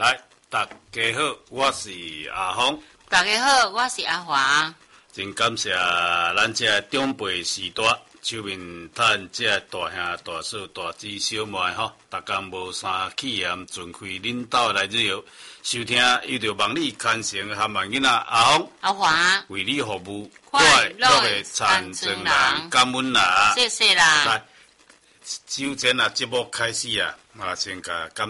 来，大家好，我是阿峰。 大家好，我是阿华。 真感谢咱这长辈时代手面趁这大兄大嫂大姊小妹吼，大家无啥气焰，尽开领导来日后收听，伊就望你牵成含万囡仔阿峰、 阿华为你服务， 快乐的的产生产生人， 人感恩啦！ 谢谢啦。 来，首先啊，节目开始啊，先甲感